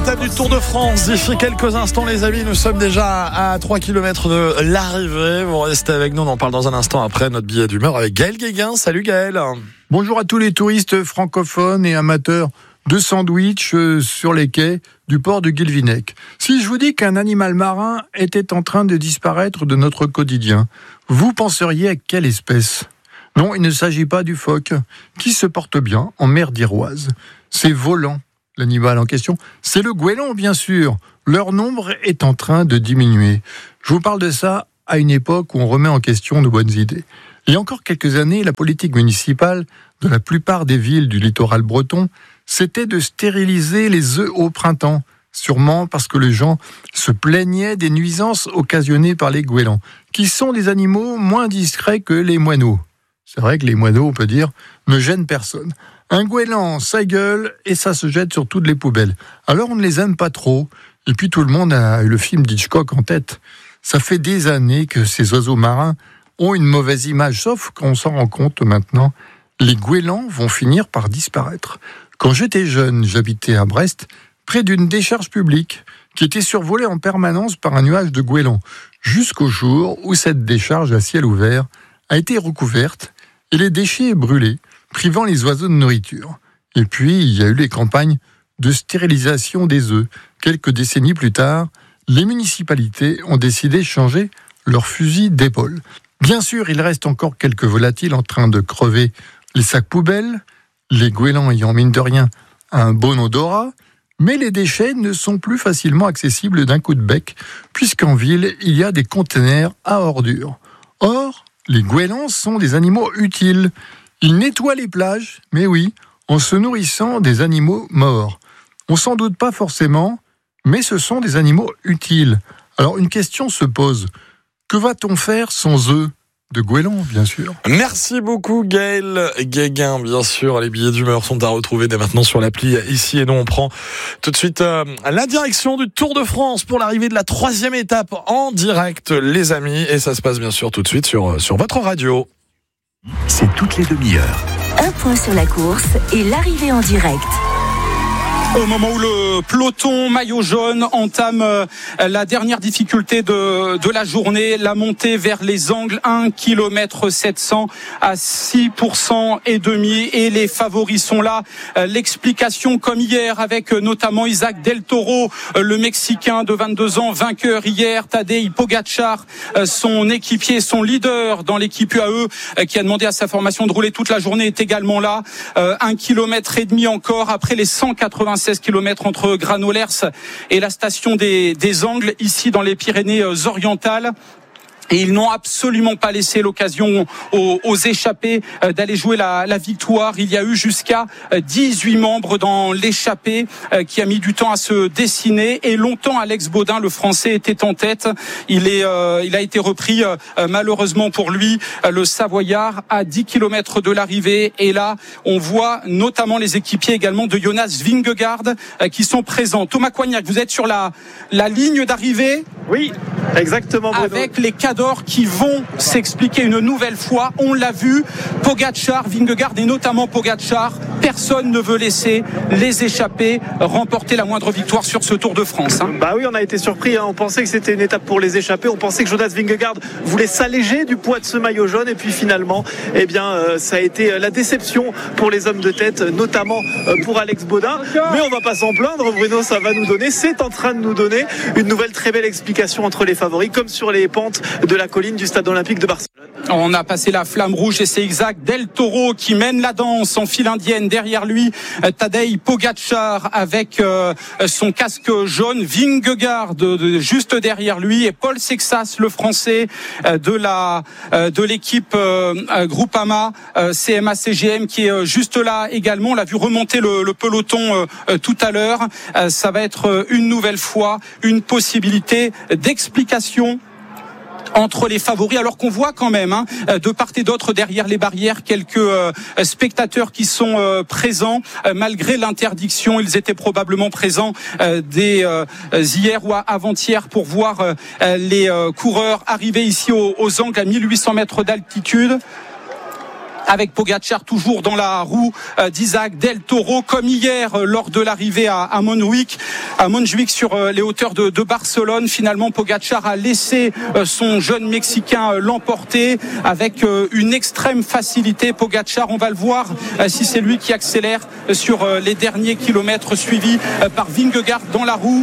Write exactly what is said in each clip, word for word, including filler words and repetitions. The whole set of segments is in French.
étape du Tour de France. D'ici quelques instants, les amis, nous sommes déjà à trois kilomètres de l'arrivée. Vous restez avec nous, on en parle dans un instant après notre billet d'humeur avec Gaël Guéguin. Salut Gaël. Bonjour à tous les touristes francophones et amateurs de sandwich sur les quais du port de Guilvinec. Si je vous dis qu'un animal marin était en train de disparaître de notre quotidien, vous penseriez à quelle espèce ? Non, il ne s'agit pas du phoque, qui se porte bien en mer d'Iroise. C'est volant, l'animal en question. C'est le goéland, bien sûr. Leur nombre est en train de diminuer. Je vous parle de ça à une époque où on remet en question nos bonnes idées. Il y a encore quelques années, la politique municipale de la plupart des villes du littoral breton, c'était de stériliser les œufs au printemps, sûrement parce que les gens se plaignaient des nuisances occasionnées par les goélands, qui sont des animaux moins discrets que les moineaux. C'est vrai que les moineaux, on peut dire, ne gênent personne. Un goéland, ça gueule et ça se jette sur toutes les poubelles. Alors on ne les aime pas trop, et puis tout le monde a eu le film d'Hitchcock en tête. Ça fait des années que ces oiseaux marins ont une mauvaise image, sauf qu'on s'en rend compte maintenant. Les goélands vont finir par disparaître. Quand j'étais jeune, j'habitais à Brest, près d'une décharge publique qui était survolée en permanence par un nuage de goélands, jusqu'au jour où cette décharge à ciel ouvert a été recouverte et les déchets brûlés, privant les oiseaux de nourriture. Et puis, il y a eu les campagnes de stérilisation des œufs. Quelques décennies plus tard, les municipalités ont décidé de changer leur fusil d'épaule. Bien sûr, il reste encore quelques volatiles en train de crever les sacs poubelles, les goélands ayant mine de rien un bon odorat, mais les déchets ne sont plus facilement accessibles d'un coup de bec, puisqu'en ville, il y a des conteneurs à ordures. Or, les goélands sont des animaux utiles. Ils nettoient les plages, mais oui, en se nourrissant des animaux morts. On s'en doute pas forcément, mais ce sont des animaux utiles. Alors une question se pose, que va-t-on faire sans eux ? De goéland, bien sûr. Merci beaucoup Gaël Guéguin, bien sûr. Les billets d'humeur sont à retrouver dès maintenant sur l'appli Ici et Nous. On prend tout de suite euh, la direction du Tour de France pour l'arrivée de la troisième étape en direct, les amis. Et ça se passe bien sûr tout de suite sur, sur votre radio. C'est toutes les demi-heures. Un point sur la course et l'arrivée en direct. Au moment où le peloton maillot jaune entame la dernière difficulté de, de la journée, la montée vers les angles, un kilomètre sept cents à six pour cent et demi, et les favoris sont là. L'explication comme hier avec notamment Isaac Del Toro, le Mexicain de vingt-deux ans, vainqueur hier, Tadej Pogačar, son équipier, son leader dans l'équipe U A E, qui a demandé à sa formation de rouler toute la journée, est également là. Un kilomètre et demi encore après les cent quatre-vingt-seize kilomètres entre Granollers et la station des, des Angles, ici dans les Pyrénées-Orientales. Et ils n'ont absolument pas laissé l'occasion aux, aux échappés d'aller jouer la, la victoire. Il y a eu jusqu'à dix-huit membres dans l'échappée qui a mis du temps à se dessiner. Et longtemps, Alex Baudin, le Français, était en tête. Il est, euh, il a été repris, euh, malheureusement pour lui, le Savoyard à dix kilomètres de l'arrivée. Et là, on voit notamment les équipiers également de Jonas Vingegaard euh, qui sont présents. Thomas Coignac, vous êtes sur la, la ligne d'arrivée. Oui, exactement. Bruno. Avec les cadors qui vont s'expliquer une nouvelle fois. On l'a vu, Pogačar, Vingegaard et notamment Pogačar, personne ne veut laisser les échappés remporter la moindre victoire sur ce Tour de France. Hein. Bah oui, on a été surpris. Hein. On pensait que c'était une étape pour les échappés. On pensait que Jonas Vingegaard voulait s'alléger du poids de ce maillot jaune. Et puis finalement, eh bien, euh, ça a été la déception pour les hommes de tête, notamment euh, pour Alex Baudin. Mais on va pas s'en plaindre, Bruno. Ça va nous donner, c'est en train de nous donner une nouvelle très belle explication entre les favoris, comme sur les pentes de la colline du stade olympique de Barcelone. On a passé la flamme rouge et c'est Isaac Del Toro qui mène la danse en file indienne. Derrière lui, Tadej Pogačar avec euh, son casque jaune, Vingegaard de, de, juste derrière lui, et Paul Sexas, le Français euh, de la euh, de l'équipe euh, Groupama euh, C M A C G M, qui est euh, juste là également. On l'a vu remonter le, le peloton euh, tout à l'heure. Euh, ça va être une nouvelle fois une possibilité d'explication entre les favoris, alors qu'on voit quand même hein, de part et d'autre derrière les barrières quelques euh, spectateurs qui sont euh, présents euh, malgré l'interdiction. Ils étaient probablement présents euh, dès euh, hier ou avant-hier pour voir euh, les euh, coureurs arriver ici aux, aux Angles à mille huit cents mètres d'altitude, avec Pogačar toujours dans la roue d'Isaac Del Toro, comme hier lors de l'arrivée à, à Monwijk. à Montjuïc sur les hauteurs de, de Barcelone. Finalement, Pogačar a laissé son jeune Mexicain l'emporter avec une extrême facilité. Pogačar, on va le voir si c'est lui qui accélère sur les derniers kilomètres, suivi par Vingegaard dans la roue.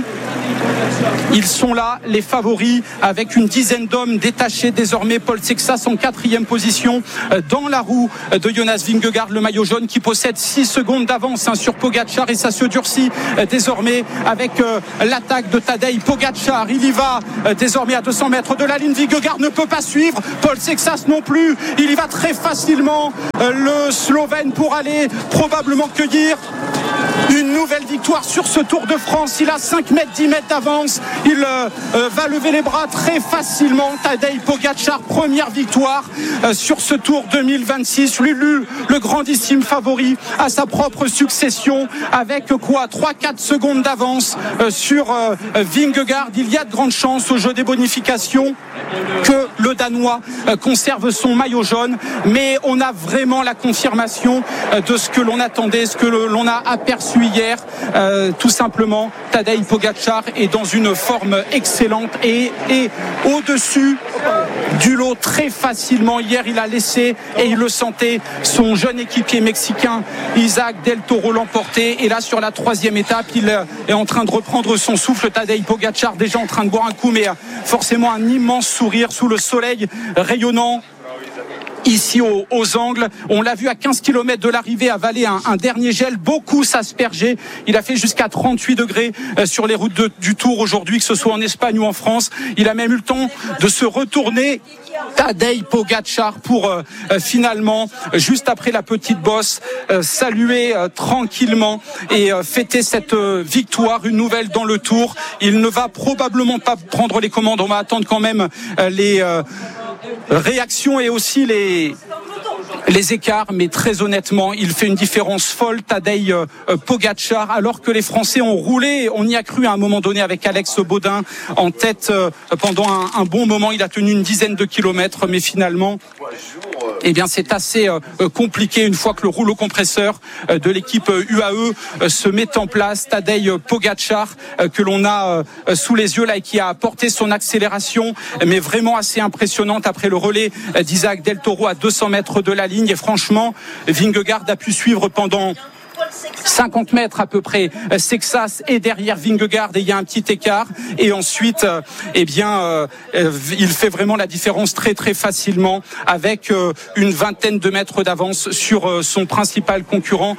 Ils sont là, les favoris, avec une dizaine d'hommes détachés désormais. Paul Sexas en quatrième position dans la roue de Jonas Vingegaard, le maillot jaune qui possède six secondes d'avance hein, sur Pogačar, et ça se durcit désormais avec euh, l'attaque de Tadej Pogačar. Il y va euh, désormais à deux cents mètres de la ligne. Vingegaard ne peut pas suivre, Paul Sexas non plus. Il y va très facilement, euh, le Slovène, pour aller probablement cueillir une nouvelle victoire sur ce Tour de France. Il a cinq mètres, dix mètres d'avance. Il euh, euh, va lever les bras très facilement. Tadej Pogačar, première victoire euh, sur ce Tour deux mille vingt-six. Lulu, le grandissime favori à sa propre succession, avec quoi trois à quatre secondes d'avance euh, sur euh, Vingegaard. Il y a de grandes chances au jeu des bonifications que le Danois euh, conserve son maillot jaune, mais on a vraiment la confirmation euh, de ce que l'on attendait, ce que le, l'on a aperçu hier. Euh, tout simplement, Tadej Pogačar est dans une forme excellente et, et au-dessus du lot très facilement. Hier, il a laissé, et il le sentait, son jeune équipier mexicain Isaac Del Toro l'emporter. Et là, sur la troisième étape, il est en train de reprendre son souffle. Tadej Pogačar déjà en train de boire un coup, mais forcément un immense sourire sous le soleil rayonnant ici aux, aux Angles. On l'a vu à quinze kilomètres de l'arrivée avaler un, un dernier gel, beaucoup s'asperger. Il a fait jusqu'à trente-huit degrés euh, sur les routes de, du Tour aujourd'hui, que ce soit en Espagne ou en France. Il a même eu le temps de se retourner, Tadej Pogačar, pour euh, euh, finalement, juste après la petite bosse, euh, saluer euh, tranquillement et euh, fêter cette euh, victoire, une nouvelle dans le Tour. Il ne va probablement pas prendre les commandes. On va attendre quand même euh, les euh, réactions et aussi les les écarts, mais très honnêtement, il fait une différence folle, Tadej Pogačar, alors que les Français ont roulé. On y a cru à un moment donné avec Alex Baudin en tête pendant un, un bon moment. Il a tenu une dizaine de kilomètres, mais finalement, eh bien, c'est assez euh, compliqué une fois que le rouleau compresseur euh, de l'équipe euh, U A E euh, se met en place. Tadej Pogačar, euh, que l'on a euh, sous les yeux là, et qui a apporté son accélération, mais vraiment assez impressionnante après le relais euh, d'Isaac Del Toro à deux cents mètres de la ligne. Et franchement, Vingegaard a pu suivre pendant cinquante mètres à peu près Sexas est derrière Vingegaard, et il y a un petit écart, et ensuite euh, eh bien euh, il fait vraiment la différence très très facilement avec euh, une vingtaine de mètres d'avance sur euh, son principal concurrent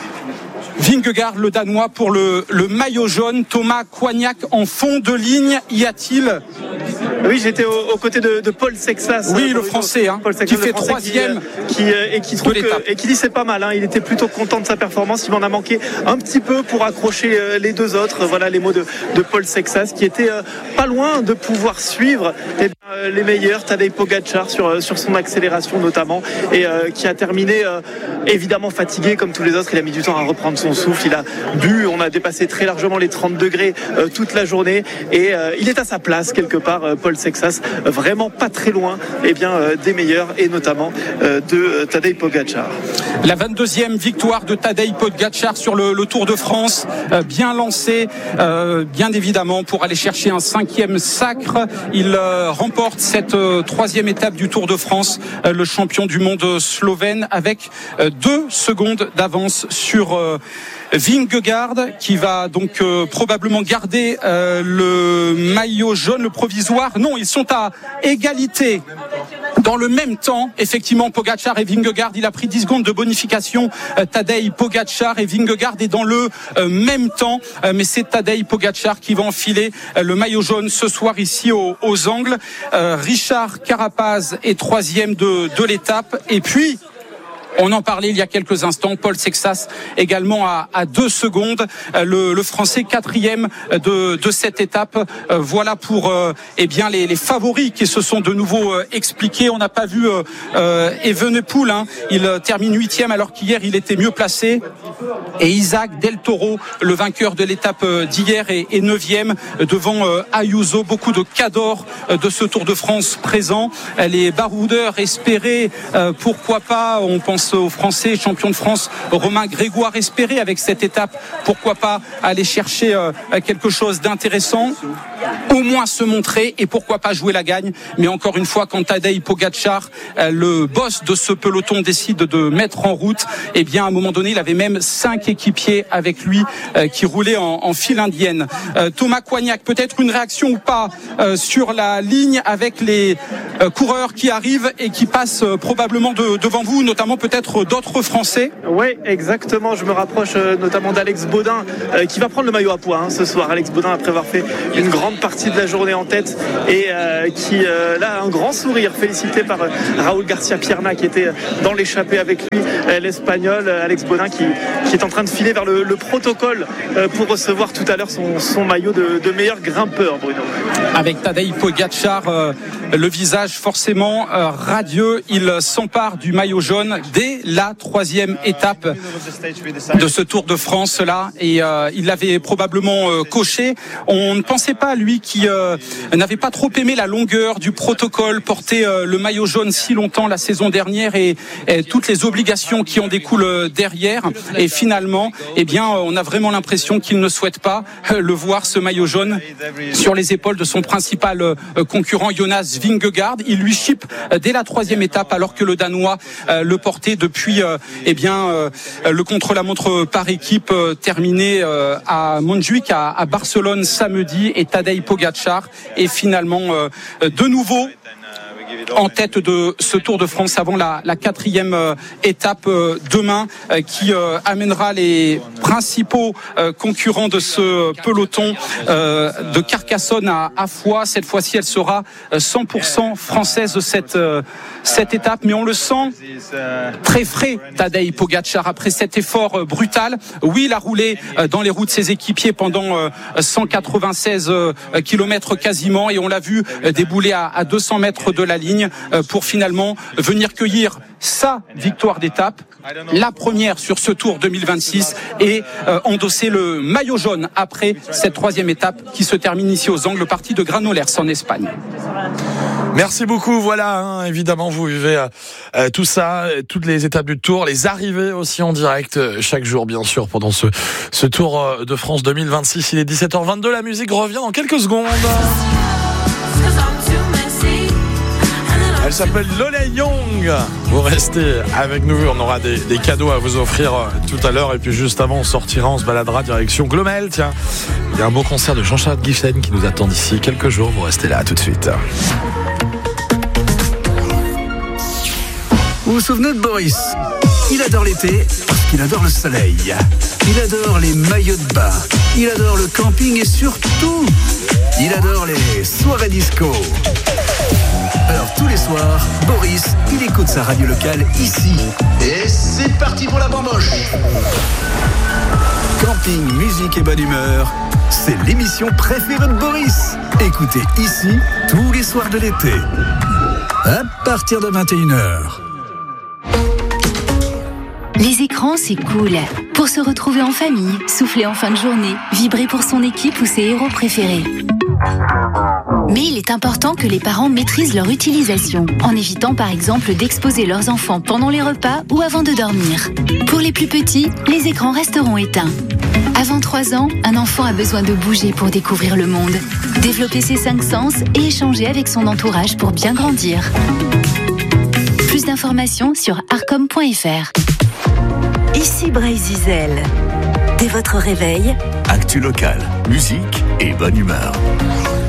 Vingegaard, le Danois, pour le, le maillot jaune. Thomas Coignac en fond de ligne, y a-t-il? Oui, j'étais aux, aux côtés de, de Paul Sexas. Oui, le français, hein, Sexas, qui fait troisième qui, qui, et qui trouve que, et qui dit c'est pas mal. Hein, il était plutôt content de sa performance. Il m'en a manqué un petit peu pour accrocher euh, les deux autres. Voilà les mots de, de Paul Sexas, qui était euh, pas loin de pouvoir suivre eh bien, euh, les meilleurs. Tadej Pogačar sur euh, sur son accélération notamment, et euh, qui a terminé euh, évidemment fatigué comme tous les autres. Il a mis du temps à reprendre son souffle. Il a bu. On a dépassé très largement les trente degrés euh, toute la journée, et euh, il est à sa place quelque part. Euh, Paul Sexas, vraiment pas très loin eh bien, euh, des meilleurs, et notamment euh, de euh, Tadej Pogačar. La vingt-deuxième victoire de Tadej Pogačar sur le, le Tour de France, euh, bien lancé, euh, bien évidemment, pour aller chercher un cinquième sacre. Il euh, remporte cette euh, troisième étape du Tour de France, euh, le champion du monde slovène, avec euh, deux secondes d'avance sur euh, Vingegaard, qui va donc euh, probablement garder euh, le maillot jaune, le provisoire. Non, ils sont à égalité. Dans le même temps, effectivement, Pogačar et Vingegaard, il a pris dix secondes de bonification, euh, Tadej Pogačar, et Vingegaard est dans le euh, même temps, euh, mais c'est Tadej Pogačar qui va enfiler euh, le maillot jaune ce soir ici aux, aux Angles. Euh, Richard Carapaz est troisième de, de l'étape, et puis on en parlait il y a quelques instants, Paul Sexas également à, à deux secondes, le, le Français quatrième de, de cette étape. Euh, voilà pour euh, eh bien les, les favoris qui se sont de nouveau euh, expliqués. On n'a pas vu euh, euh, Evenepoel, hein. Il euh, termine huitième alors qu'hier il était mieux placé. Et Isaac Del Toro, le vainqueur de l'étape d'hier, est, est neuvième devant euh, Ayuso. Beaucoup de cadors euh, de ce Tour de France présents. Les baroudeurs espéraient, euh, pourquoi pas, on pense face aux Français, champion de France, Romain Grégoire, espérer avec cette étape, pourquoi pas aller chercher euh, quelque chose d'intéressant, au moins se montrer et pourquoi pas jouer la gagne. Mais encore une fois, quand Tadej Pogačar, euh, le boss de ce peloton, décide de mettre en route, eh bien à un moment donné, il avait même cinq équipiers avec lui euh, qui roulaient en, en file indienne. Euh, Thomas Coignac, peut-être une réaction ou pas euh, sur la ligne avec les euh, coureurs qui arrivent et qui passent euh, probablement de, devant vous, notamment peut-être d'autres Français. Oui, exactement. Je me rapproche euh, notamment d'Alex Baudin euh, qui va prendre le maillot à pois hein, ce soir. Alex Baudin, après avoir fait une grande partie de la journée en tête et euh, qui euh, là a un grand sourire, félicité par euh, Raúl García Pierna qui était dans l'échappée avec lui, euh, l'Espagnol euh, Alex Baudin qui, qui est en train de filer vers le, le protocole euh, pour recevoir tout à l'heure son, son maillot de, de meilleur grimpeur, Bruno. Avec Tadej Pogačar, euh, le visage forcément euh, radieux, il s'empare du maillot jaune dès la troisième étape de ce Tour de France là, et euh, il l'avait probablement euh, coché. On ne pensait pas, lui qui euh, n'avait pas trop aimé la longueur du protocole, porter euh, le maillot jaune si longtemps la saison dernière et, et toutes les obligations qui en découlent derrière. Et finalement, eh bien, on a vraiment l'impression qu'il ne souhaite pas euh, le voir, ce maillot jaune, sur les épaules de son principal euh, concurrent Jonas Vingegaard. Il lui chippe euh, dès la troisième étape, alors que le Danois euh, le portait depuis euh, eh bien, euh, le contre-la-montre par équipe euh, terminé euh, à Montjuïc, à, à Barcelone samedi, et Tadej Pogačar est finalement euh, de nouveau en tête de ce Tour de France avant la, la quatrième euh, étape euh, demain euh, qui euh, amènera les principaux euh, concurrents de ce peloton euh, de Carcassonne à, à Foix. Cette fois-ci, elle sera cent pour cent française, cette, euh, cette étape, mais on le sent très frais, Tadej Pogačar, après cet effort euh, brutal. Oui, il a roulé euh, dans les roues de ses équipiers pendant euh, cent quatre-vingt-seize euh, kilomètres quasiment, et on l'a vu euh, débouler à, à deux cents mètres de la ligne pour finalement venir cueillir sa victoire d'étape, la première sur ce Tour deux mille vingt-six, et euh, endosser le maillot jaune après cette troisième étape qui se termine ici aux Angles, partie de Granollers en Espagne. Merci beaucoup. Voilà, hein, évidemment, vous vivez euh, tout ça, toutes les étapes du Tour, les arrivées aussi en direct euh, chaque jour, bien sûr, pendant ce, ce Tour euh, de France deux mille vingt-six. Il est dix-sept heures vingt-deux. La musique revient dans quelques secondes. Elle s'appelle Lolé Young. Vous restez avec nous, on aura des, des cadeaux à vous offrir euh, tout à l'heure. Et puis juste avant, on sortira, on se baladera direction Glomel. Tiens, il y a un beau concert de Jean-Charles Guichen qui nous attend d'ici quelques jours. Vous restez là, à tout de suite. Vous vous souvenez de Boris ? Il adore l'été parce qu'il adore le soleil. Il adore les maillots de bain. Il adore le camping et surtout, il adore les soirées disco. Alors tous les soirs, Boris, il écoute sa radio locale ici. Et c'est parti pour la bamboche. Camping, musique et bonne humeur, c'est l'émission préférée de Boris. Écoutez ici tous les soirs de l'été, à partir de vingt et une heures. Les écrans, c'est cool. Pour se retrouver en famille, souffler en fin de journée, vibrer pour son équipe ou ses héros préférés. Mais il est important que les parents maîtrisent leur utilisation, en évitant par exemple d'exposer leurs enfants pendant les repas ou avant de dormir. Pour les plus petits, les écrans resteront éteints. Avant trois ans, un enfant a besoin de bouger pour découvrir le monde, développer ses cinq sens et échanger avec son entourage pour bien grandir. Plus d'informations sur arcom point f r. Ici Bray Zizel. Dès votre réveil, Actu local, musique et bonne humeur.